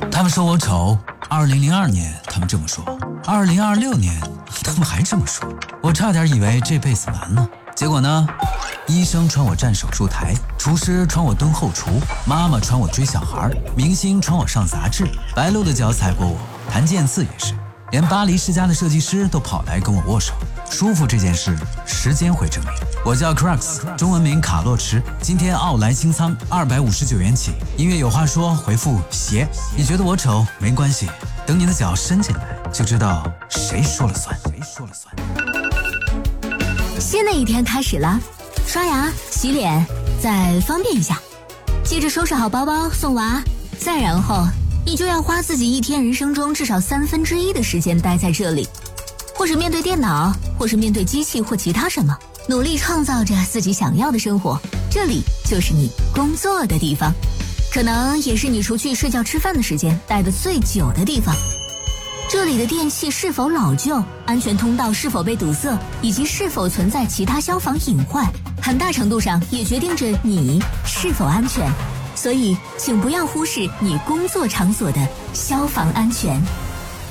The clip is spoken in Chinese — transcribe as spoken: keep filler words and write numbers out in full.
他们说我丑，二零零二年他们这么说，二零二六年他们还这么说，我差点以为这辈子完了。结果呢，医生传我站手术台，厨师传我蹲后厨，妈妈传我追小孩，明星传我上杂志，白鹿的脚踩过我，谭健次也是，连巴黎世家的设计师都跑来跟我握手。舒服这件事，时间会证明。我叫 Crux， 中文名卡洛驰，今天奥莱清仓二百五十九元起。音乐有话说，回复鞋。你觉得我丑没关系，等你的脚伸进来，就知道谁说了算。谁说了算？ 新的一天开始了，刷牙、洗脸，再方便一下，接着收拾好包包送娃，再然后你就要花自己一天人生中至少三分之一的时间待在这里，或是面对电脑，或是面对机器或其他什么，努力创造着自己想要的生活。这里就是你工作的地方，可能也是你除去睡觉吃饭的时间待得最久的地方。这里的电器是否老旧，安全通道是否被堵塞，以及是否存在其他消防隐患，很大程度上也决定着你是否安全。所以请不要忽视你工作场所的消防安全。